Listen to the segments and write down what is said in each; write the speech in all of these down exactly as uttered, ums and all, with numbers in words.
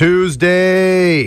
Tuesday.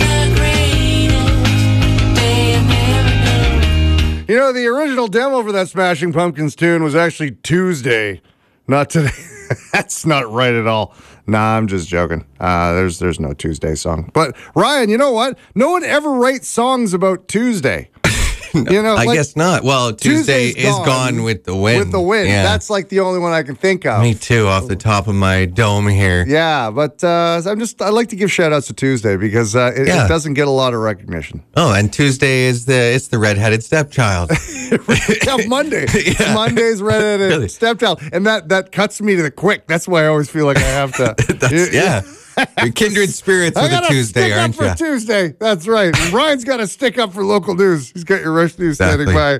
You know, the original demo for that Smashing Pumpkins tune was actually Tuesday, not today. That's not right at all. Nah, I'm just joking. Uh, there's there's no Tuesday song. But Ryan, you know what? No one ever writes songs about Tuesday. No, you know, I like, guess not. Well, Tuesday Tuesday's is gone gone with the wind. With the wind. Yeah. That's like the only one I can think of. Me too, off the top of my dome here. Yeah, but uh, I'm just, I like to give shout outs to Tuesday because uh, it, Yeah. it doesn't get a lot of recognition. Oh, and Tuesday is the, it's the redheaded stepchild. Yeah, Monday. Yeah. Monday's redheaded Really? stepchild. And that, that cuts me to the quick. That's why I always feel like I have to. That's, yeah. You're kindred spirits I with a gotta Tuesday, stick up aren't for you? Tuesday. That's right. And Ryan's got to stick up for local news. He's got your Rush News standing Exactly.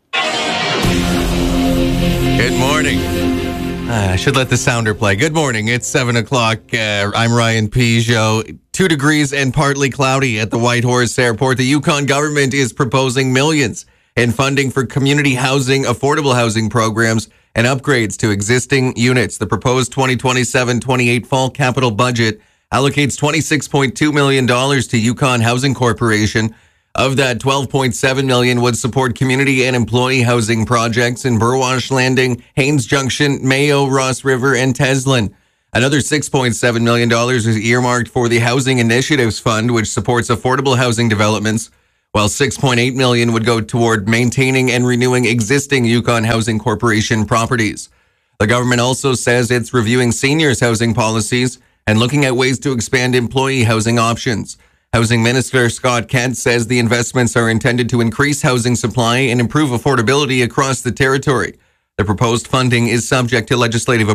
by. Good morning. Uh, I should let the sounder play. Good morning. It's seven o'clock. Uh, I'm Ryan Peugeot. Two degrees and partly cloudy at the Whitehorse Airport. The Yukon government is proposing millions in funding for community housing, affordable housing programs, and upgrades to existing units. The proposed twenty twenty-seven twenty-eight fall capital budget allocates twenty-six point two million dollars to Yukon Housing Corporation. Of that, twelve point seven million dollars would support community and employee housing projects in Burwash Landing, Haines Junction, Mayo, Ross River, and Teslin. Another six point seven million dollars is earmarked for the Housing Initiatives Fund, which supports affordable housing developments, while six point eight million dollars would go toward maintaining and renewing existing Yukon Housing Corporation properties. The government also says it's reviewing seniors' housing policies and looking at ways to expand employee housing options. Housing Minister Scott Kent says the investments are intended to increase housing supply and improve affordability across the territory. The proposed funding is subject to legislative